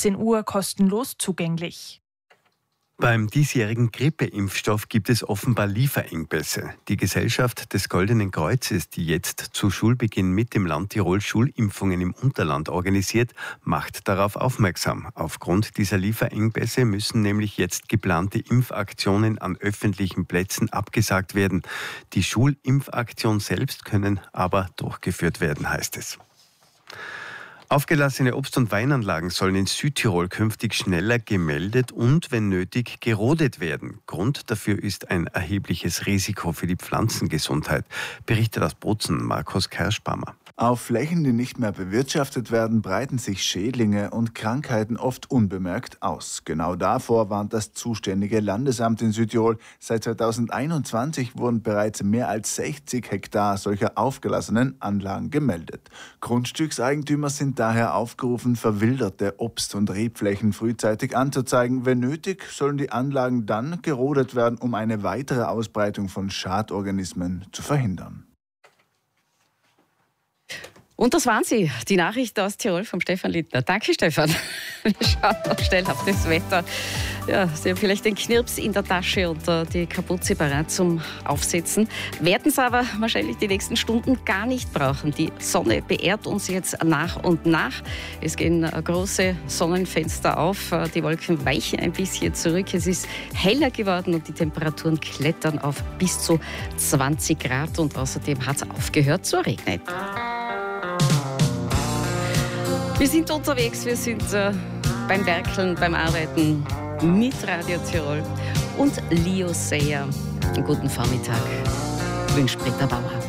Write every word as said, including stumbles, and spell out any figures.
siebzehn Uhr kostenlos zugänglich. Beim diesjährigen Grippeimpfstoff gibt es offenbar Lieferengpässe. Die Gesellschaft des Goldenen Kreuzes, die jetzt zu Schulbeginn mit dem Land Tirol Schulimpfungen im Unterland organisiert, macht darauf aufmerksam. Aufgrund dieser Lieferengpässe müssen nämlich jetzt geplante Impfaktionen an öffentlichen Plätzen abgesagt werden. Die Schulimpfaktion selbst können aber durchgeführt werden, heißt es. Aufgelassene Obst- und Weinanlagen sollen in Südtirol künftig schneller gemeldet und, wenn nötig, gerodet werden. Grund dafür ist ein erhebliches Risiko für die Pflanzengesundheit, berichtet aus Bozen Markus Kerschbammer. Auf Flächen, die nicht mehr bewirtschaftet werden, breiten sich Schädlinge und Krankheiten oft unbemerkt aus. Genau davor warnt das zuständige Landesamt in Südtirol. Seit zweitausendeinundzwanzig wurden bereits mehr als sechzig Hektar solcher aufgelassenen Anlagen gemeldet. Grundstückseigentümer sind daher aufgerufen, verwilderte Obst- und Rebflächen frühzeitig anzuzeigen. Wenn nötig, sollen die Anlagen dann gerodet werden, um eine weitere Ausbreitung von Schadorganismen zu verhindern. Und das waren sie, die Nachrichten aus Tirol vom Stefan Lindner. Danke, Stefan. Wir schauen noch schnell auf das Wetter. Ja, Sie haben vielleicht den Knirps in der Tasche und uh, die Kapuze parat zum Aufsetzen. Werden es aber wahrscheinlich die nächsten Stunden gar nicht brauchen. Die Sonne beehrt uns jetzt nach und nach. Es gehen uh, große Sonnenfenster auf. Uh, die Wolken weichen ein bisschen zurück. Es ist heller geworden und die Temperaturen klettern auf bis zu zwanzig Grad. Und außerdem hat es aufgehört zu regnen. Wir sind unterwegs, wir sind äh, beim Werkeln, beim Arbeiten mit Radio Tirol und Leo Sayer. Einen guten Vormittag, wünscht Britta Bauer.